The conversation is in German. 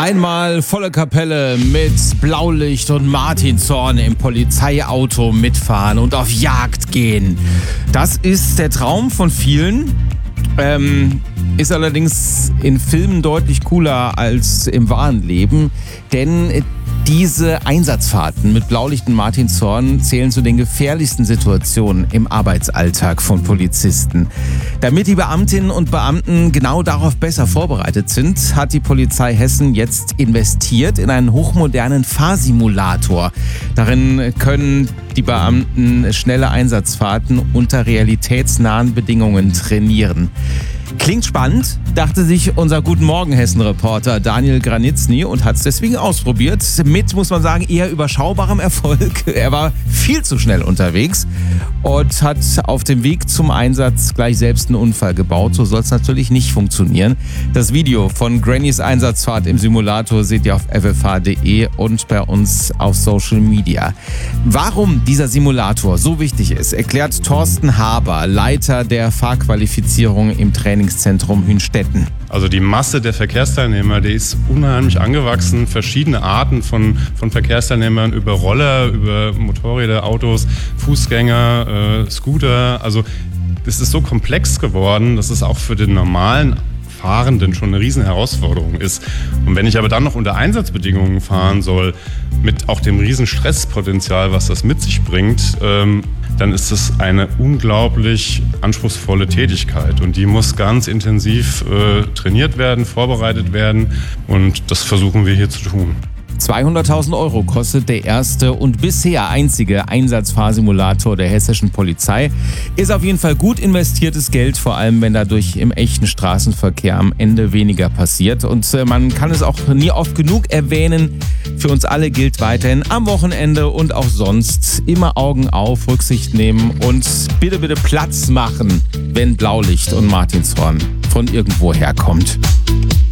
Einmal volle Kapelle mit Blaulicht und Martinshorn im Polizeiauto mitfahren und auf Jagd gehen. Das ist der Traum von vielen. Ist allerdings in Filmen deutlich cooler als im wahren Leben, denn diese Einsatzfahrten mit Blaulicht und Martinshorn zählen zu den gefährlichsten Situationen im Arbeitsalltag von Polizisten. Damit die Beamtinnen und Beamten genau darauf besser vorbereitet sind, hat die Polizei Hessen jetzt investiert in einen hochmodernen Fahrsimulator. Darin können die Beamten schnelle Einsatzfahrten unter realitätsnahen Bedingungen trainieren. Klingt spannend, dachte sich unser Guten Morgen Hessen-Reporter Daniel Granitzny und hat es deswegen ausprobiert. Mit, muss man sagen, eher überschaubarem Erfolg. Er war viel zu schnell unterwegs und hat auf dem Weg zum Einsatz gleich selbst einen Unfall gebaut. So soll es natürlich nicht funktionieren. Das Video von Grannys Einsatzfahrt im Simulator seht ihr auf ffh.de und bei uns auf Social Media. Warum dieser Simulator so wichtig ist, erklärt Thorsten Haber, Leiter der Fahrqualifizierung im Trainingszentrum Hünstetten. Also die Masse der Verkehrsteilnehmer, die ist unheimlich angewachsen. Verschiedene Arten von Verkehrsteilnehmern über Roller, über Motorräder, Autos, Fußgänger, Scooter. Also das ist so komplex geworden, dass es auch für den normalen Fahrenden schon eine riesen Herausforderung ist. Und wenn ich aber dann noch unter Einsatzbedingungen fahren soll, mit auch dem riesen Stresspotenzial, was das mit sich bringt, dann ist es eine unglaublich anspruchsvolle Tätigkeit. Und die muss ganz intensiv trainiert werden, vorbereitet werden. Und das versuchen wir hier zu tun. 200.000 € kostet der erste und bisher einzige Einsatzfahrsimulator der hessischen Polizei. Ist auf jeden Fall gut investiertes Geld, vor allem wenn dadurch im echten Straßenverkehr am Ende weniger passiert. Und man kann es auch nie oft genug erwähnen, für uns alle gilt weiterhin am Wochenende und auch sonst immer Augen auf, Rücksicht nehmen und bitte Platz machen, wenn Blaulicht und Martinshorn von irgendwo herkommt.